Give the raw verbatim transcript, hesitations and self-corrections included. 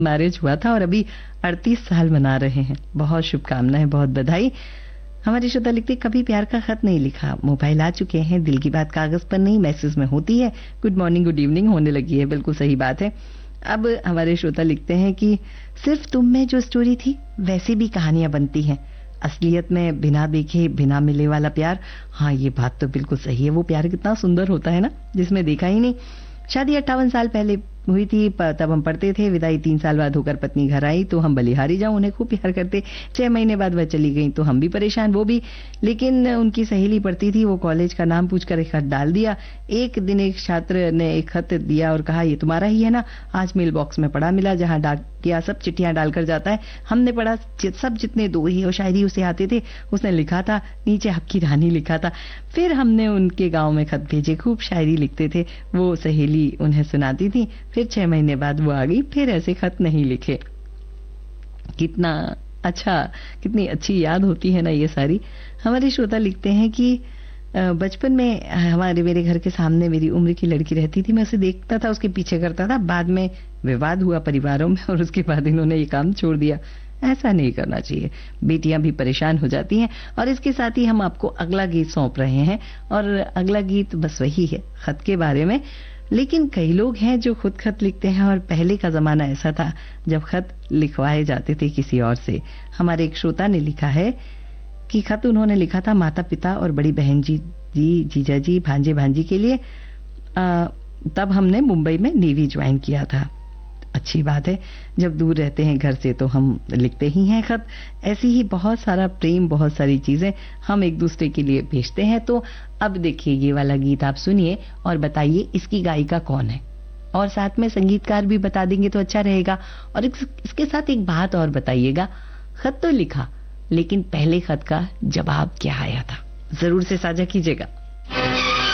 Marriage हुआ था और अभी अड़तीस साल मना रहे हैं। बहुत शुभकामनाएं, बहुत बधाई। हमारी श्रोता लिखती, कभी प्यार का खत नहीं लिखा, मोबाइल आ चुके हैं, दिल की बात कागज पर नहीं मैसेज में होती है, गुड मॉर्निंग गुड इवनिंग होने लगी है। बिल्कुल सही बात है। अब हमारे श्रोता लिखते हैं कि सिर्फ तुम में जो स्टोरी थी वैसी भी कहानियां बनती हैं, असलियत में बिना देखे बिना मिले वाला प्यार। हाँ, ये बात तो बिल्कुल सही है। वो प्यार कितना सुंदर होता है ना, जिसमें देखा ही नहीं। शादी अट्ठावन साल पहले हुई थी, तब हम पढ़ते थे। विदाई तीन साल बाद होकर पत्नी घर आई तो हम बलिहारी जाऊं, उन्हें खूब प्यार करते। छह महीने बाद वह चली गई तो हम भी परेशान, वो भी। लेकिन उनकी सहेली पढ़ती थी, वो कॉलेज का नाम पूछकर एक खत डाल दिया। एक दिन एक छात्र ने एक खत दिया और कहा, ये तुम्हारा ही है ना? आज मेल बॉक्स में पड़ा मिला, जहां डाकिया सब चिट्ठियां डालकर जाता है। हमने पढ़ा, सब जितने दोहे और शायरी उसे आते थे उसने लिखा था, नीचे आपकी रानी लिखा था। फिर हमने उनके गांव में खत भेजे, खूब शायरी लिखते थे, वो सहेली उन्हें सुनाती थी। फिर छह महीने बाद वो आ गई, फिर ऐसे खत नहीं लिखे। कितना अच्छा, कितनी अच्छी याद होती है ना ये सारी। हमारे श्रोता लिखते हैं कि बचपन में हमारे मेरे घर के सामने मेरी उम्र की लड़की रहती थी, मैं उसे देखता था, उसके पीछे करता था। बाद में विवाद हुआ परिवारों में और उसके बाद इन्होंने ये काम छोड़ दिया। ऐसा नहीं करना चाहिए, बेटियां भी परेशान हो जाती हैं। और इसके साथ ही हम आपको अगला गीत सौंप रहे हैं, और अगला गीत बस वही है, खत के बारे में। लेकिन कई लोग हैं जो खुद खत लिखते हैं, और पहले का जमाना ऐसा था जब खत लिखवाए जाते थे किसी और से। हमारे एक श्रोता ने लिखा है कि खत उन्होंने लिखा था माता पिता और बड़ी बहन जी जी जीजा जी भांजे भांजी के लिए। आ, तब हमने मुंबई में नेवी ज्वाइन किया था। अच्छी बात है, जब दूर रहते हैं घर से तो हम लिखते ही हैं खत। ऐसी ही बहुत सारा प्रेम, बहुत सारी चीजें हम एक दूसरे के लिए भेजते हैं। तो अब देखिए, ये वाला गीत आप सुनिए और बताइए इसकी गायिका कौन है, और साथ में संगीतकार भी बता देंगे तो अच्छा रहेगा। और इसके साथ एक बात और बताइएगा, खत तो लिखा, लेकिन पहले खत का जवाब क्या आया था, जरूर से साझा कीजिएगा।